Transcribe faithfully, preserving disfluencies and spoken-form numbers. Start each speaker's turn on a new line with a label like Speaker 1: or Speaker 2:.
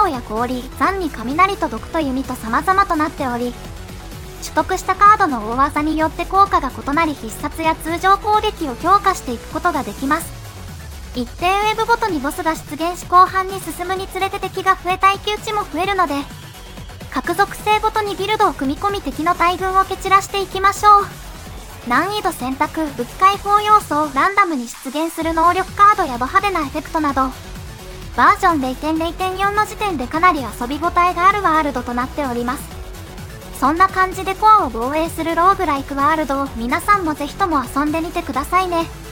Speaker 1: 炎や氷、残に雷と毒と弓と様々となっており、取得したカードの大技によって効果が異なり必殺や通常攻撃を強化していくことができます。一定ウェブごとにボスが出現し後半に進むにつれて敵が増え耐久値も増えるので、各属性ごとにビルドを組み込み敵の大群を蹴散らしていきましょう。難易度選択、武器解放要素をランダムに出現する能力カードやド派手なエフェクトなど、バージョン ゼロてんゼロてんよん の時点でかなり遊び応えがあるワールドとなっております。そんな感じでコアを防衛するローグライクワールドを皆さんもぜひとも遊んでみてくださいね。